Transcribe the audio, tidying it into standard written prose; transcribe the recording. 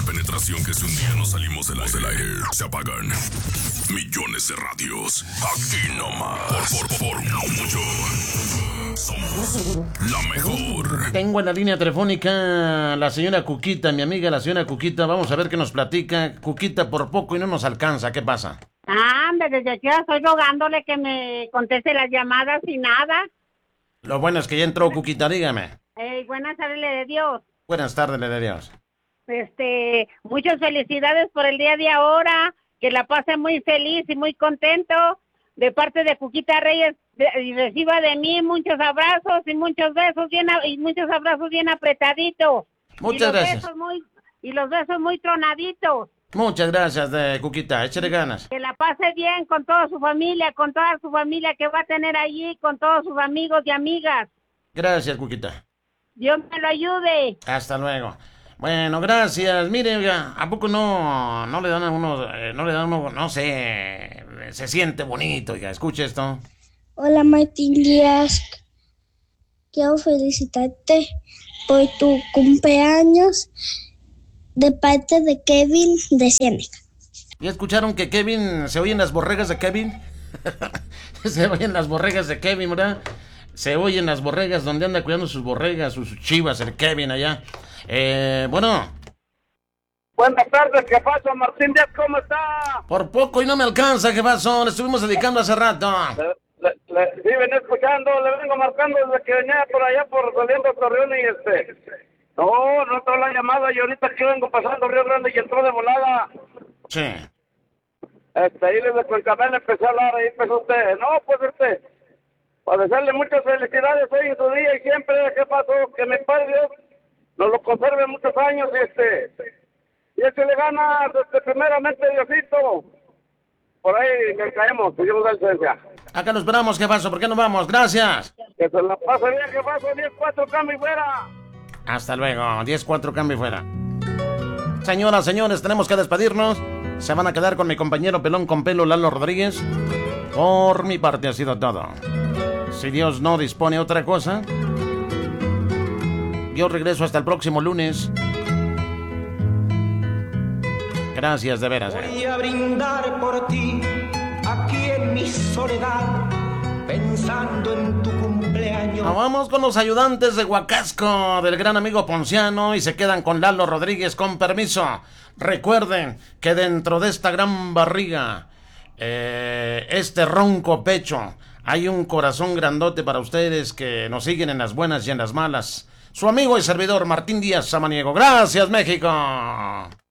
penetración que si un día no salimos del aire, se apagan millones de radios. Aquí nomás. Por mucho. Somos la mejor. Tengo en la línea telefónica la señora Cuquita, mi amiga la señora Cuquita. Vamos a ver qué nos platica. Cuquita, por poco y no nos alcanza. ¿Qué pasa? Hombre, desde aquí estoy rogándole que me conteste las llamadas y nada. Lo bueno es que ya entró Cuquita, dígame. Buenas tardes, de Dios. Buenas tardes, le de Dios. Muchas felicidades por el día de ahora. Que la pase muy feliz y muy contento. De parte de Cuquita Reyes, y reciba de mí muchos abrazos y muchos besos muchos abrazos bien apretaditos. Muchas gracias. Y los besos muy tronaditos. Muchas gracias, Cuquita. Échale ganas. Que la pase bien con toda su familia que va a tener allí, con todos sus amigos y amigas. Gracias, Cuquita. Dios me lo ayude. Hasta luego. Bueno, gracias. Mire, oiga, ¿a poco no le dan a uno, no sé, se siente bonito, oiga? Escuche esto. Hola, Martín Díaz. Quiero felicitarte por tu cumpleaños de parte de Kevin de Ciénega. ¿Ya escucharon que Kevin, se oyen las borregas de Kevin? Se oyen las borregas de Kevin, ¿verdad? Se oyen las borregas donde anda cuidando sus borregas, sus chivas, el Kevin allá. Bueno. Buenas tardes, ¿qué pasa, Martín Díaz? ¿Cómo está? Por poco y no me alcanza, ¿qué pasó? Le estuvimos dedicando hace rato. Sí, venía escuchando, le vengo marcando desde que venía por allá, por saliendo a Torreón y No entró la llamada y ahorita que vengo pasando Río Grande y entró de volada. Sí. Ahí desde Cuencamel empezó a hablar, ahí empezó usted. No, pues para desearle muchas felicidades hoy en su día y siempre, ¿qué pasó? Que mi padre Dios nos lo conserve muchos años y le gana, primeramente Diosito. Por ahí le caemos, Dios da licencia. Acá lo esperamos, ¿qué pasó? ¿Por qué no vamos? Gracias. Que se la pase bien, ¿qué pasó? 10-4, cambio y fuera. Hasta luego, 10-4, cambio y fuera. Señoras, señores, tenemos que despedirnos. Se van a quedar con mi compañero pelón con pelo, Lalo Rodríguez. Por mi parte ha sido todo. Si Dios no dispone otra cosa, yo regreso hasta el próximo lunes. Gracias de veras. Voy a brindar por ti, aquí en mi soledad, pensando en tu cumpleaños. Vamos con los ayudantes de Huacasco del gran amigo Ponciano y se quedan con Lalo Rodríguez, con permiso. Recuerden que dentro de esta gran barriga, este ronco pecho, hay un corazón grandote para ustedes que nos siguen en las buenas y en las malas. Su amigo y servidor Martín Díaz Samaniego. Gracias, México.